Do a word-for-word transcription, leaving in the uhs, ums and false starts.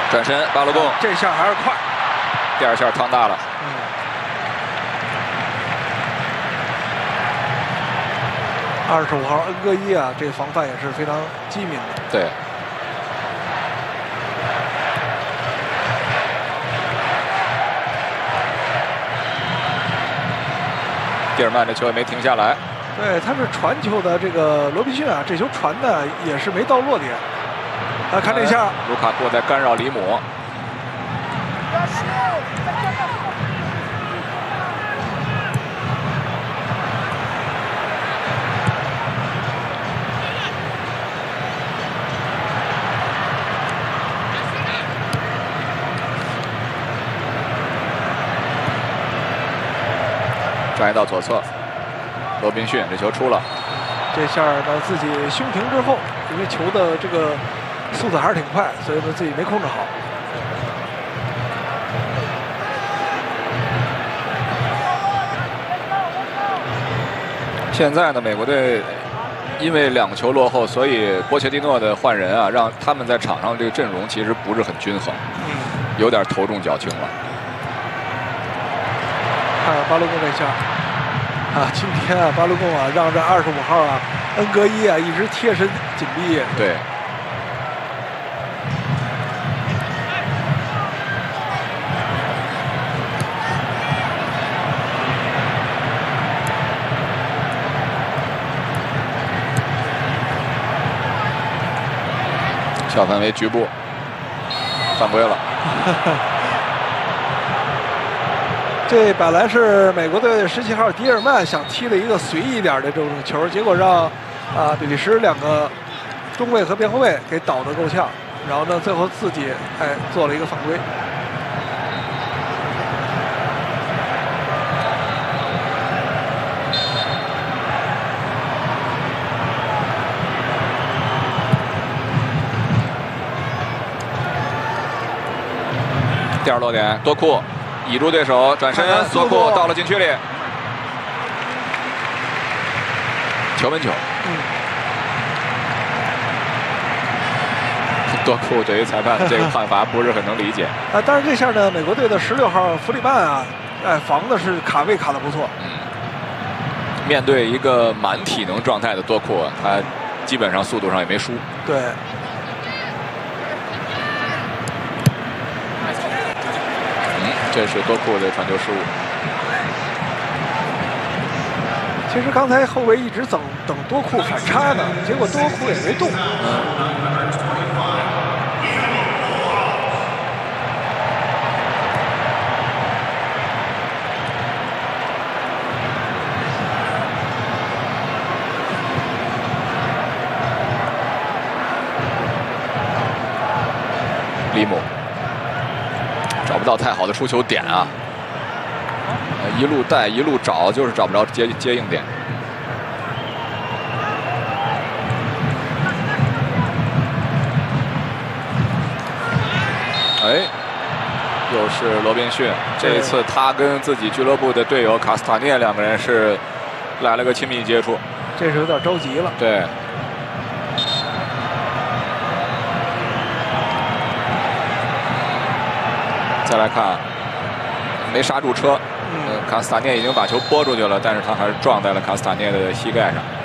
转身，巴洛贡， 这下还是快， 第二下趟大了。 嗯。二十五号恩格伊啊，这个防范也是非常机敏的。 对。蒂尔曼这球也没停下来。 对，他是传球的这个罗宾逊啊，这球传的也是没到落点。啊，看这下， 卢卡库在干扰里姆。转移到左侧，罗宾逊这球出了。 这下呢，自己胸停之后，因为球的这个速度还是挺快，所以呢自己没控制好。 现在呢，美国队因为两球落后，所以波切蒂诺的换人啊，让他们在场上这个阵容其实不是很均衡， 嗯， 有点头重脚轻了。 看巴洛贡这下啊，今天啊，巴洛贡啊，让这二十五号啊，恩格伊啊，一直贴身紧逼。 对。小范围局部犯规了。 这本来是美国队十七号迪尔曼想踢了一个随意一点的这种球，结果让啊比利时两个中卫和边后卫给倒得够呛，然后呢，最后自己哎做了一个犯规。 第二落点，多库倚住对手，转身，多库到了禁区里，球门球。 嗯。 多库对于裁判这个判罚不是很能理解。 啊，但是这下呢，美国队的十六号弗里曼啊，哎，防的是卡位卡的不错。 嗯。面对一个满体能状态的多库，他基本上速度上也没输。 对。 这是多库的传球失误。 其实刚才后卫一直等等多库反插呢，结果多库也没动。 里姆。找不到太好的出球点啊！一路带一路找，就是找不着接接应点。哎，又是罗宾逊，这一次他跟自己俱乐部的队友卡斯塔涅两个人是来了个亲密接触， 这是有点着急了。 对。再来看，没刹住车，嗯，卡斯塔涅已经把球拨出去了，但是他还是撞在了卡斯塔涅的膝盖上。